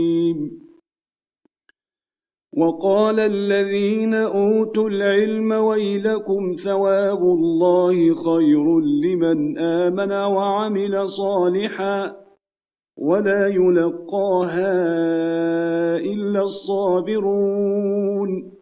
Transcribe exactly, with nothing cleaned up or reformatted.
وقال الذين أوتوا العلم ويلكم ثواب الله خير لمن آمن وعمل صالحا ولا يلقاها إلا الصابرون